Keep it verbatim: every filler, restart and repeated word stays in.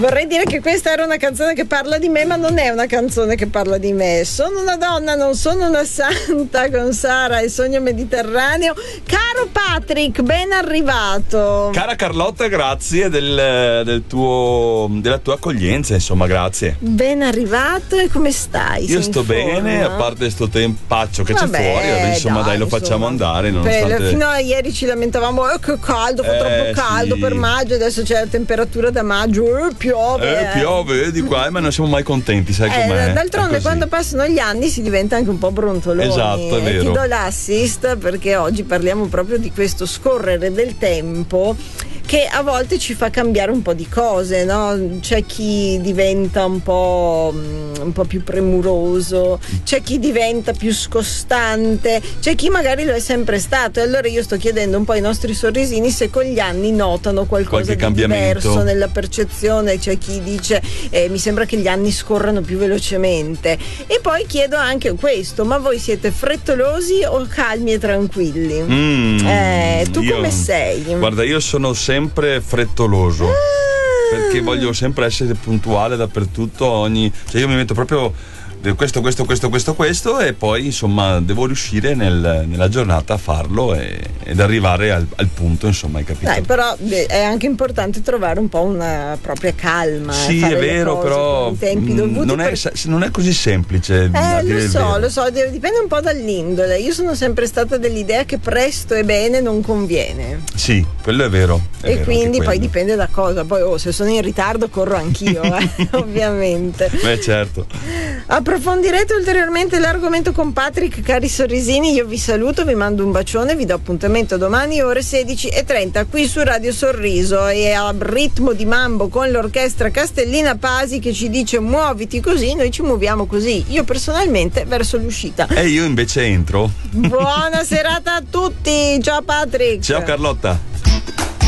Vorrei dire che questa era una canzone che parla di me, ma non è una canzone che parla di me. Sono una donna, non sono una santa, con Sara e Sogno Mediterraneo. Caro Patrick, ben arrivato. Cara Carlotta, grazie del, del tuo, della tua accoglienza, insomma, grazie. Ben arrivato, e come stai? Io Sei sto in bene, forma? a parte sto tempaccio che Vabbè, c'è fuori, vabbè, insomma, dai, dai, lo insomma. facciamo andare. Beh, Nonostante... fino a ieri ci lamentavamo, eh, che caldo, fa Eh, troppo caldo sì. per maggio, adesso c'è la temperatura da maggio, eh, piove. Eh, piove di qua, ma non siamo mai contenti, sai Eh, com'è? d'altronde, È così. quando passano gli anni si diventa anche un po' brontoloni. Esatto, è E vero. ti do l'assist perché oggi parliamo proprio di questo scorrere del tempo che a volte ci fa cambiare un po' di cose, no? C'è chi diventa un po', un po' più premuroso, c'è chi diventa più scostante, c'è chi magari lo è sempre stato. E allora io sto chiedendo un po' ai nostri sorrisini se con gli anni notano qualcosa Qualche di cambiamento. diverso nella percezione. C'è chi dice eh, mi sembra che gli anni scorrano più velocemente. E poi chiedo anche questo: ma voi siete frettolosi o calmi e tranquilli? Mm, eh, tu io- come sei? Guarda, io sono sempre frettoloso. Perché voglio sempre essere puntuale dappertutto, ogni. Cioè io mi metto proprio questo, questo, questo, questo, questo e poi insomma devo riuscire nel- nella giornata a farlo e- ed arrivare al, al punto, insomma, hai capito? Dai, però beh, è anche importante trovare un po' una propria calma. Sì, fare è le vero, cose però con i tempi mm, dovuti. non, è, per- se- non è così semplice. a Eh, dire lo il so, vero. lo so, de- dipende un po' dall'indole. Io sono sempre stata dell'idea che presto e bene non conviene. Sì, quello è vero. è E vero, quindi anche poi quello. dipende da cosa. Poi oh, se sono in ritardo corro anch'io, eh, ovviamente. Beh, certo. Approfondirete ulteriormente l'argomento con Patrick, cari sorrisini. Io vi saluto, vi mando un bacione, vi do appuntamento domani ore sedici e trenta qui su Radio Sorriso, e a ritmo di mambo con l'orchestra Castellina Pasi che ci dice muoviti così, noi ci muoviamo così. Io personalmente verso l'uscita. E io invece entro. Buona serata a tutti, ciao Patrick. Ciao Carlotta.